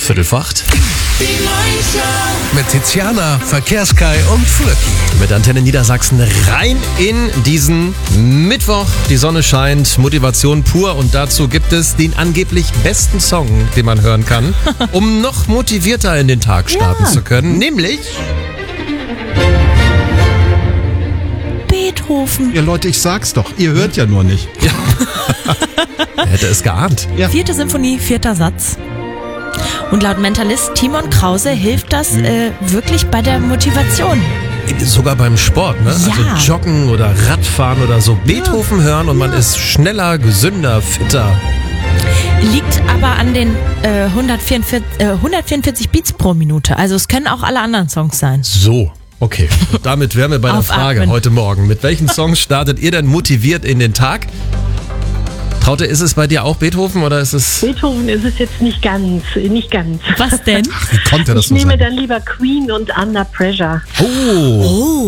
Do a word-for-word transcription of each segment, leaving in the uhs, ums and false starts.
Viertel vor acht. Mit Tiziana, Verkehrskai und Flöcki. Mit Antenne Niedersachsen rein in diesen Mittwoch. Die Sonne scheint, Motivation pur und dazu gibt es den angeblich besten Song, den man hören kann, um noch motivierter in den Tag starten Ja. zu können, nämlich Beethoven. Ja, Leute, ich sag's doch. Ihr hört ja nur nicht. Wer hätte es geahnt. Ja. Vierte Symphonie, vierter Satz. Und laut Mentalist Timon Krause hilft das äh, wirklich bei der Motivation. Sogar beim Sport, ne? Ja. Also Joggen oder Radfahren oder so. Beethoven hören und man ist schneller, gesünder, fitter. Liegt aber an den äh, hundertvierundvierzig, äh, hundertvierundvierzig Beats pro Minute. Also es können auch alle anderen Songs sein. So, okay. Und damit wären wir bei der Aufatmen. Frage heute Morgen. Mit welchen Songs startet ihr denn motiviert in den Tag? Traute, ist es bei dir auch Beethoven oder ist es... Beethoven ist es jetzt nicht ganz, nicht ganz. Was denn? Ach, wie konnte das Ich so nehme sein? dann lieber Queen und Under Pressure. Oh, Oh,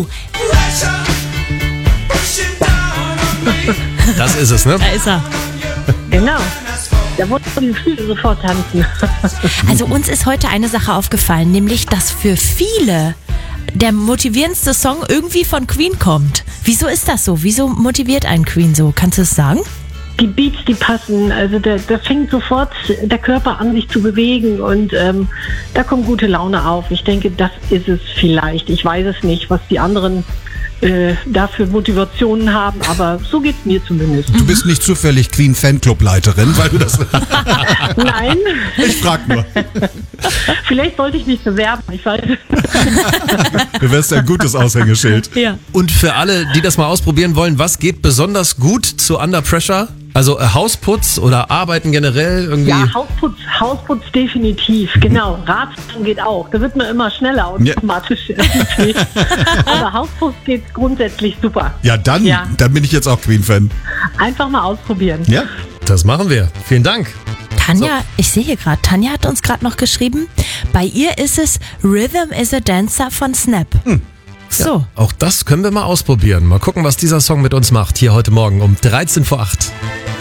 das ist es, ne? da ist er. Genau. Da wollten die Füße sofort tanzen. Also uns ist heute eine Sache aufgefallen, nämlich, dass für viele der motivierendste Song irgendwie von Queen kommt. Wieso ist das so? Wieso motiviert einen Queen so? Kannst du es sagen? Die Beats, die passen, also da, da fängt sofort der Körper an, sich zu bewegen und ähm, da kommt gute Laune auf. Ich denke, das ist es vielleicht. Ich weiß es nicht, was die anderen äh, dafür Motivationen haben, aber so geht's mir zumindest. Du bist nicht zufällig Queen Fanclub-Leiterin, weil du das... Nein, Ich frag nur. vielleicht sollte ich mich bewerben, ich weiß. Du wärst ja ein gutes Aushängeschild. Ja. Und für alle, die das mal ausprobieren wollen, was geht besonders gut zu Under Pressure? Also äh, Hausputz oder Arbeiten generell irgendwie? Ja, Hausputz, Hausputz definitiv, genau. Radfahren geht auch. Da wird man immer schneller automatisch. Aber Hausputz geht grundsätzlich super. Ja, dann, Ja. dann bin ich jetzt auch Queen-Fan. Einfach mal ausprobieren. Ja? Das machen wir. Vielen Dank. Tanja, ich sehe hier gerade, Tanja hat uns gerade noch geschrieben, bei ihr ist es Rhythm is a Dancer von Snap. So, Auch das können wir mal ausprobieren. Mal gucken, was dieser Song mit uns macht. Hier heute Morgen um dreizehn vor acht.